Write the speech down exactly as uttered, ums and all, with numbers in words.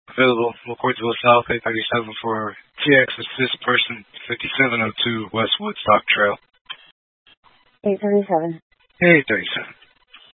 available McCourtsville South, eight thirty-seven for T X Assist Person, fifty-seven oh two West Woodstock Trail. eight thirty-seven. eight thirty-seven.